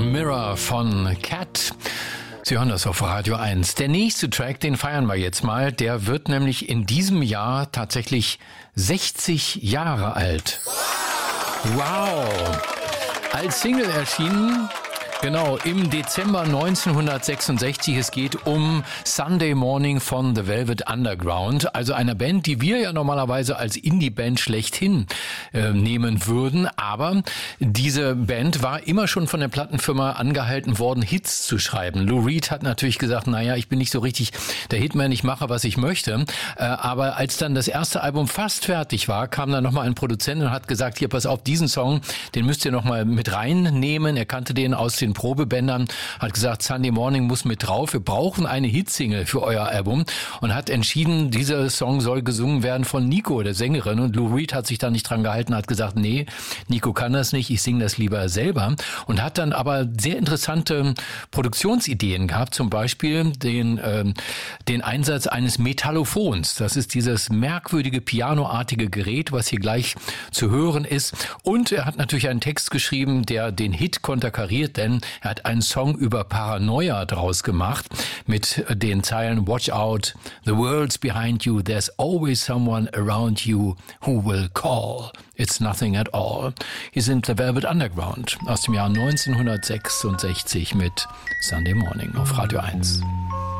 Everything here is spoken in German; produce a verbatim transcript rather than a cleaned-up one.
Mirror von Cat. Sie hören das auf Radio eins. Der nächste Track, den feiern wir jetzt mal. Der wird nämlich in diesem Jahr tatsächlich sechzig Jahre alt. Wow! Als Single erschienen, genau, im Dezember neunzehnhundertsechsundsechzig. Es geht um Sunday Morning von The Velvet Underground, also einer Band, die wir ja normalerweise als Indie-Band schlechthin äh, nehmen würden. Aber diese Band war immer schon von der Plattenfirma angehalten worden, Hits zu schreiben. Lou Reed hat natürlich gesagt, naja, ich bin nicht so richtig der Hitman, ich mache, was ich möchte. Äh, aber als dann das erste Album fast fertig war, kam dann nochmal ein Produzent und hat gesagt, hier, pass auf, diesen Song, den müsst ihr nochmal mit reinnehmen. Er kannte den aus den Probebändern, hat gesagt, Sunday Morning muss mit drauf, wir brauchen eine Hitsingle für euer Album und hat entschieden, dieser Song soll gesungen werden von Nico, der Sängerin, und Lou Reed hat sich da nicht dran gehalten, hat gesagt, nee, Nico kann das nicht, ich singe das lieber selber, und hat dann aber sehr interessante Produktionsideen gehabt, zum Beispiel den, äh, den Einsatz eines Metallophons, das ist dieses merkwürdige pianoartige Gerät, was hier gleich zu hören ist, und er hat natürlich einen Text geschrieben, der den Hit konterkariert, denn er hat einen Song über Paranoia draus gemacht mit den Zeilen Watch out, the world's behind you, there's always someone around you who will call. It's nothing at all. Hier sind The Velvet Underground aus dem Jahr neunzehnhundertsechsundsechzig mit Sunday Morning auf Radio eins.